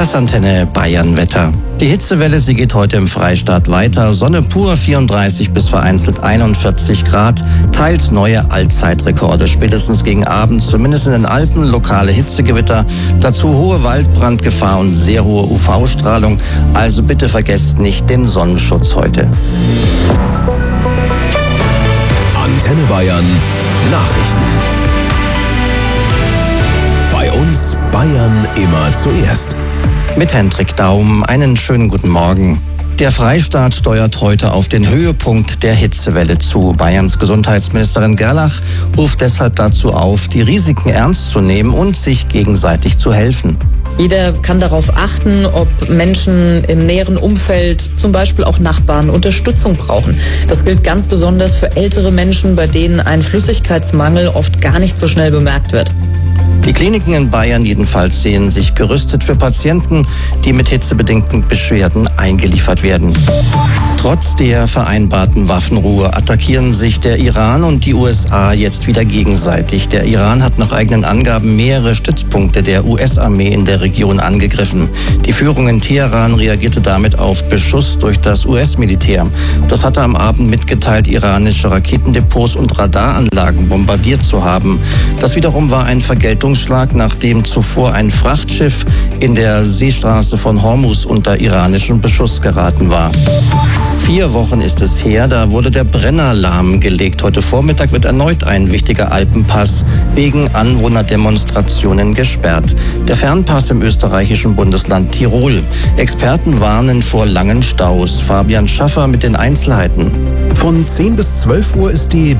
Das Antenne Bayern Wetter. Die Hitzewelle, sie geht heute im Freistaat weiter. Sonne pur 34 bis vereinzelt 41 Grad. Teils neue Allzeitrekorde. Spätestens gegen Abend, zumindest in den Alpen, lokale Hitzegewitter. Dazu hohe Waldbrandgefahr und sehr hohe UV-Strahlung. Also bitte vergesst nicht den Sonnenschutz heute. Antenne Bayern Nachrichten. Bei uns Bayern immer zuerst. Mit Hendrik Daum, einen schönen guten Morgen. Der Freistaat steuert heute auf den Höhepunkt der Hitzewelle zu. Bayerns Gesundheitsministerin Gerlach ruft deshalb dazu auf, die Risiken ernst zu nehmen und sich gegenseitig zu helfen. Jeder kann darauf achten, ob Menschen im näheren Umfeld, zum Beispiel auch Nachbarn, Unterstützung brauchen. Das gilt ganz besonders für ältere Menschen, bei denen ein Flüssigkeitsmangel oft gar nicht so schnell bemerkt wird. Die Kliniken in Bayern jedenfalls sehen sich gerüstet für Patienten, die mit hitzebedingten Beschwerden eingeliefert werden. Trotz der vereinbarten Waffenruhe attackieren sich der Iran und die USA jetzt wieder gegenseitig. Der Iran hat nach eigenen Angaben mehrere Stützpunkte der US-Armee in der Region angegriffen. Die Führung in Teheran reagierte damit auf Beschuss durch das US-Militär. Das hatte am Abend mitgeteilt, iranische Raketendepots und Radaranlagen bombardiert zu haben. Das wiederum war ein Vergeltungsschlag, nachdem zuvor ein Frachtschiff in der Seestraße von Hormuz unter iranischen Beschuss geraten war. 4 Wochen ist es her, da wurde der Brenner lahmgelegt. Heute Vormittag wird erneut ein wichtiger Alpenpass wegen Anwohnerdemonstrationen gesperrt. Der Fernpass im österreichischen Bundesland Tirol. Experten warnen vor langen Staus. Fabian Schaffer mit den Einzelheiten. Von 10 bis 12 Uhr ist die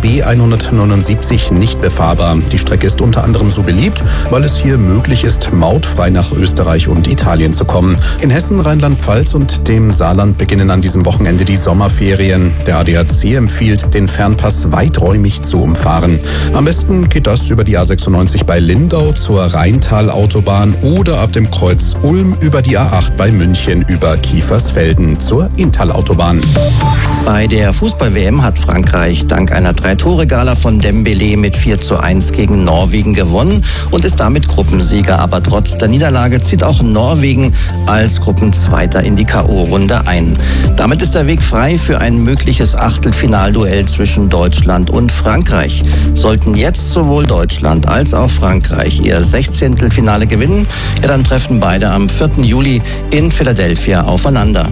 B179 nicht befahrbar. Die Strecke ist unter anderem so beliebt, weil es hier möglich ist, mautfrei nach Österreich und Italien zu kommen. In Hessen, Rheinland-Pfalz und dem Saarland beginnen an diesem Wochenende die Sommerferien. Der ADAC empfiehlt, den Fernpass weiträumig zu umfahren. Am besten geht das über die A96 bei Lindau zur Rheintal-Autobahn oder ab dem Kreuz Ulm über die A8 bei München über Kiefersfelden zur Inntal-Autobahn. Bei der Fußball-WM hat Frankreich dank einer 3-Tore-Gala von Dembélé mit 4:1 gegen Norwegen gewonnen und ist damit Gruppensieger. Aber trotz der Niederlage zieht auch Norwegen als Gruppenzweiter in die K.O.-Runde ein. Damit ist der Weg frei für ein mögliches Achtelfinalduell zwischen Deutschland und Frankreich. Sollten jetzt sowohl Deutschland als auch Frankreich ihr 16. Finale gewinnen, ja, dann treffen beide am 4. Juli in Philadelphia aufeinander.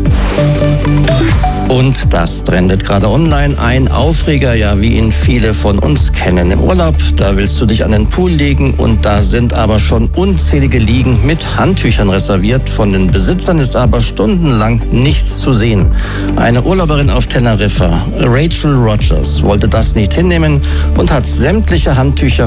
Und das trendet gerade online. Ein Aufreger, ja, wie ihn viele von uns kennen. Im Urlaub, da willst du dich an den Pool legen und da sind aber schon unzählige Liegen mit Handtüchern reserviert. Von den Besitzern ist aber stundenlang nichts zu sehen. Eine Urlauberin auf Teneriffa, Rachel Rogers, wollte das nicht hinnehmen und hat sämtliche Handtücher